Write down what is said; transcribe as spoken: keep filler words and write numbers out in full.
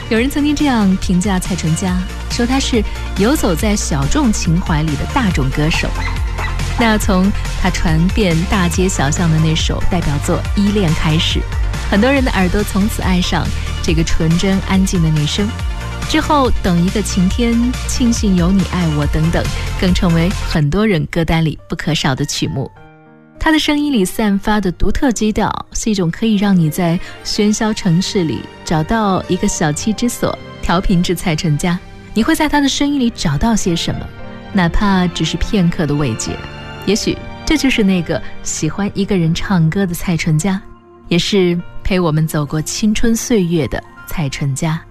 有人曾经这样评价蔡淳佳，说他是游走在小众情怀里的大众歌手。那从他传遍大街小巷的那首代表作《依恋》开始，很多人的耳朵从此爱上这个纯真安静的女生。之后等一个晴天、庆幸有你爱我等等，更成为很多人歌单里不可少的曲目。他的声音里散发的独特基调，是一种可以让你在喧嚣城市里找到一个小栖之所。调频至蔡淳佳，你会在他的声音里找到些什么？哪怕只是片刻的慰藉。也许这就是那个喜欢一个人唱歌的蔡淳佳，也是陪我们走过青春岁月的蔡淳佳。